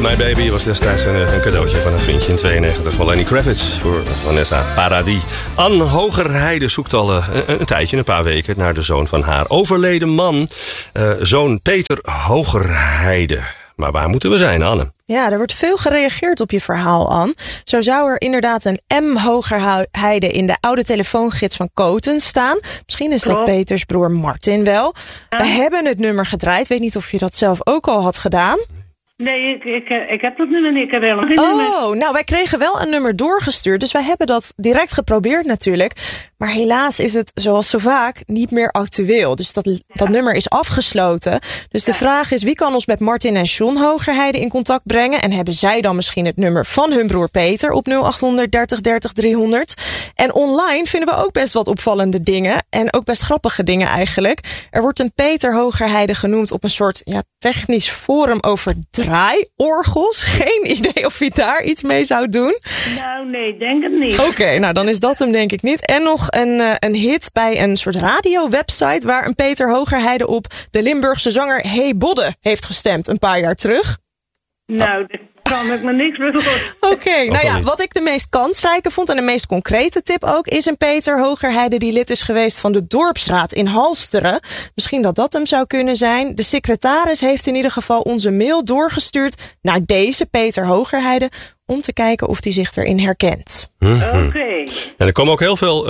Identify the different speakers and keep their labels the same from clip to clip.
Speaker 1: My Baby was destijds een cadeautje van een vriendje in 92 van Lenny Kravitz voor Vanessa Paradis. Anne Hogerheide zoekt al een tijdje, een paar weken, naar de zoon van haar overleden man. Zoon Peter Hogerheide. Maar waar moeten we zijn, Anne?
Speaker 2: Ja, er wordt veel gereageerd op je verhaal, Anne. Zo zou er inderdaad een M. Hogerheide in de oude telefoongids van Koten staan. Misschien is dat Peters broer Martin wel. Ja. We hebben het nummer gedraaid. Weet niet of je dat zelf ook al had gedaan.
Speaker 3: Nee, ik heb dat nummer niet. Ik heb helemaal geen nummer.
Speaker 2: Nou, wij kregen wel een nummer doorgestuurd. Dus wij hebben dat direct geprobeerd natuurlijk. Maar helaas is het, zoals zo vaak, niet meer actueel. Dus dat nummer is afgesloten. Dus de vraag is, wie kan ons met Martin en John Hogerheide in contact brengen? En hebben zij dan misschien het nummer van hun broer Peter op 0800 30 30 300? En online vinden we ook best wat opvallende dingen. En ook best grappige dingen eigenlijk. Er wordt een Peter Hogerheide genoemd op een soort technisch forum over draaiorgels. Geen idee of je daar iets mee zou doen.
Speaker 3: Nou, nee, denk het niet.
Speaker 2: Oké, nou dan is dat hem denk ik niet. En nog een hit bij een soort radio-website waar een Peter Hogerheide op de Limburgse zanger Hey Bodde heeft gestemd een paar jaar terug.
Speaker 3: Nou, daar kan ik me niks meer voor.
Speaker 2: Oké, nou ja, wat ik de meest kansrijke vond en de meest concrete tip ook, is een Peter Hogerheide die lid is geweest van de dorpsraad in Halsteren. Misschien dat hem zou kunnen zijn. De secretaris heeft in ieder geval onze mail doorgestuurd naar deze Peter Hogerheide om te kijken of hij zich erin herkent.
Speaker 3: Oké.
Speaker 1: En er komen ook heel veel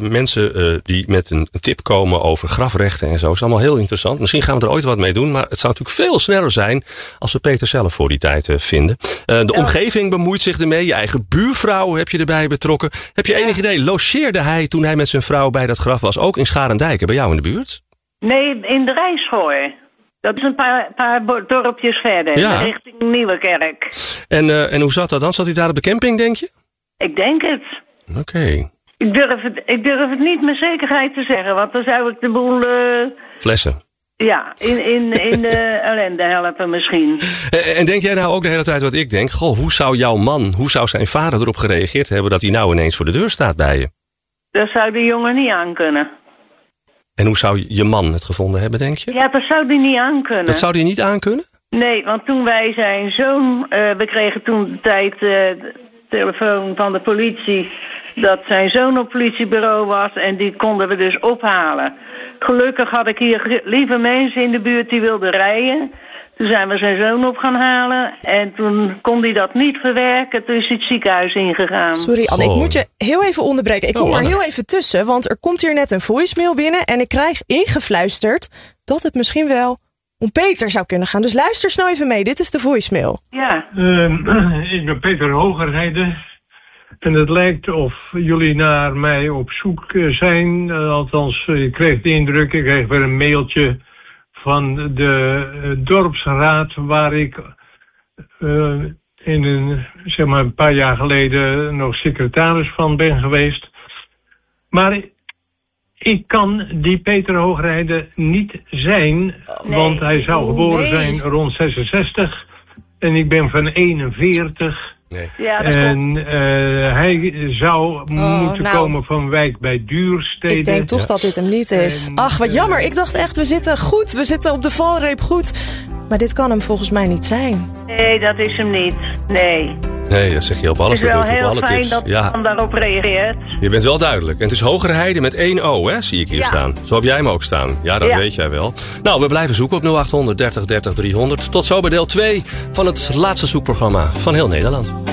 Speaker 1: mensen die met een tip komen over grafrechten en zo. Dat is allemaal heel interessant. Misschien gaan we er ooit wat mee doen. Maar het zou natuurlijk veel sneller zijn als we Peter zelf voor die tijd vinden. De omgeving bemoeit zich ermee. Je eigen buurvrouw heb je erbij betrokken. Heb je enig idee, logeerde hij toen hij met zijn vrouw bij dat graf was ook in Scharendijken bij jou in de buurt?
Speaker 3: Nee, in de Rijschooi. Dat is een paar dorpjes verder, richting Nieuwekerk.
Speaker 1: En hoe zat dat dan? Zat hij daar op de camping, denk je?
Speaker 3: Ik denk het.
Speaker 1: Oké.
Speaker 3: Ik durf het niet met zekerheid te zeggen, want dan zou ik de boel...
Speaker 1: Flessen.
Speaker 3: Ja, in de ellende helpen misschien.
Speaker 1: En denk jij nou ook de hele tijd wat ik denk? Goh, hoe zou jouw man, hoe zou zijn vader erop gereageerd hebben dat hij nou ineens voor de deur staat bij je?
Speaker 3: Dat zou de jongen niet aankunnen.
Speaker 1: En hoe zou je man het gevonden hebben, denk je?
Speaker 3: Ja, dat zou die niet aankunnen.
Speaker 1: Dat zou die niet aankunnen?
Speaker 3: Nee, want toen wij zijn zoon... we kregen toen de tijd telefoon van de politie... dat zijn zoon op politiebureau was en die konden we dus ophalen. Gelukkig had ik hier lieve mensen in de buurt die wilden rijden. Toen zijn we zijn zoon op gaan halen en toen kon hij dat niet verwerken. Toen is hij het ziekenhuis ingegaan.
Speaker 2: Sorry Anne, ik moet je heel even onderbreken. Ik kom er heel even tussen, want er komt hier net een voicemail binnen... en ik krijg ingefluisterd dat het misschien wel om Peter zou kunnen gaan. Dus luister snel even mee, dit is de voicemail.
Speaker 3: Ja.
Speaker 4: Ik ben Peter Hogerheide. En het lijkt of jullie naar mij op zoek zijn. Althans, ik kreeg de indruk, ik kreeg weer een mailtje van de dorpsraad waar ik een paar jaar geleden nog secretaris van ben geweest. Maar ik kan die Peter Hogerheide niet zijn, want hij zou geboren zijn rond 66 en ik ben van 41.
Speaker 1: Nee.
Speaker 3: Ja,
Speaker 4: en hij zou moeten komen van Wijk bij Duurstede.
Speaker 2: Ik denk toch dat dit hem niet is. Ach, wat jammer. Ik dacht echt, we zitten goed. We zitten op de valreep goed. Maar dit kan hem volgens mij niet zijn.
Speaker 3: Nee, dat is hem niet. Nee.
Speaker 1: Nee, dat zeg je op alles.
Speaker 3: Het is wel
Speaker 1: dat doet
Speaker 3: heel
Speaker 1: op alle
Speaker 3: fijn
Speaker 1: tips.
Speaker 3: dat hij daarop reageert.
Speaker 1: Je bent wel duidelijk. En het is Hogerheide met 1 O, hè, zie ik hier staan. Zo heb jij hem ook staan. Ja, dat weet jij wel. Nou, we blijven zoeken op 0800 30 30 300. Tot zo bij deel 2 van het laatste zoekprogramma van heel Nederland.